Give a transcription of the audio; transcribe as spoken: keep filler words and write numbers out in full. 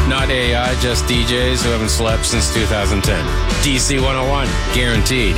Not A I, just D Js who haven't slept since two thousand ten. D C one oh one, guaranteed.